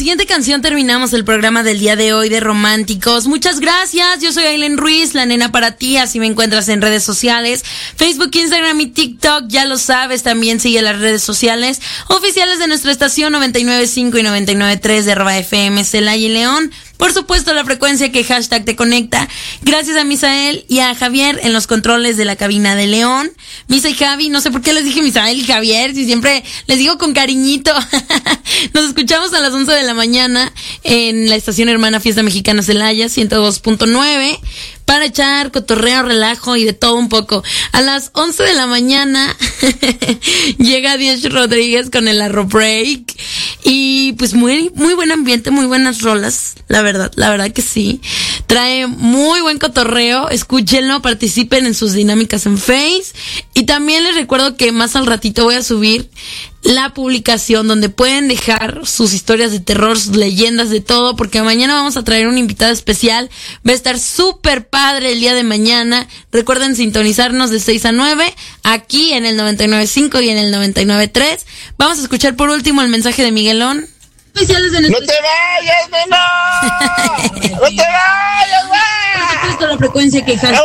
siguiente canción terminamos el programa del día de hoy de Románticos. Muchas gracias, yo soy Ailen Ruiz, la nena para ti, así me encuentras en redes sociales, Facebook, Instagram y TikTok, ya lo sabes, también sigue las redes sociales oficiales de nuestra estación 99.5 y 99.3 de @FM Celaya y León. Por supuesto, la frecuencia que hashtag te conecta. Gracias a Misael y a Javier en los controles de la cabina de León. Misa y Javi, no sé por qué les dije Misael y Javier, si siempre les digo con cariñito. Nos escuchamos a las 11 de la mañana en la estación hermana Fiesta Mexicana Celaya, 102.9, para echar cotorreo, relajo y de todo un poco. A las 11 de la mañana llega Diez Rodríguez con el Arro Break. Y pues muy buen ambiente, muy buenas rolas, la verdad que sí. Trae muy buen cotorreo, escúchenlo, participen en sus dinámicas en Face. Y también les recuerdo que más al ratito voy a subir la publicación donde pueden dejar sus historias de terror, sus leyendas, de todo, porque mañana vamos a traer un invitado especial. Va a estar súper padre el día de mañana. Recuerden sintonizarnos de 6 a 9 aquí en el 99.5 y en el 99.3. Vamos a escuchar por último el mensaje de Miguelón. ¡No te vayas, nena! ¡No te vayas, güey! La frecuencia que ¡No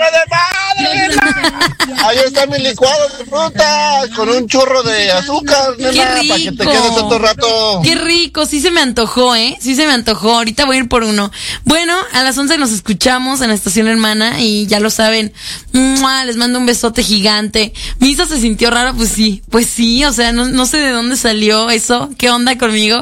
de madre! Ahí está mi licuado de fruta con un churro de azúcar, nena, para que te quedes otro rato. ¡Qué rico! Sí se me antojó, Sí se me antojó. Ahorita voy a ir por uno. Bueno, a las 11 nos escuchamos en la estación hermana y ya lo saben. ¡Mua! Les mando un besote gigante. Misa se sintió raro, pues sí, o sea, no sé de dónde salió eso. ¿Qué onda conmigo?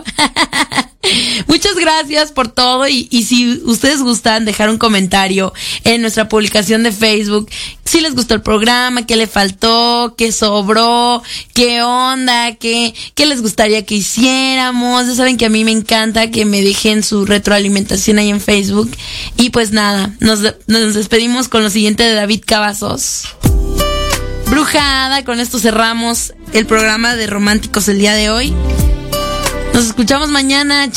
Muchas gracias por todo y si ustedes gustan dejar un comentario en nuestra publicación de Facebook, si les gustó el programa, qué le faltó, qué sobró, qué onda, qué les gustaría que hiciéramos. Ya saben que a mí me encanta que me dejen su retroalimentación ahí en Facebook. Y pues nada, nos despedimos con lo siguiente de David Cavazos. Brujada, con esto cerramos el programa de Románticos el día de hoy. Nos escuchamos mañana.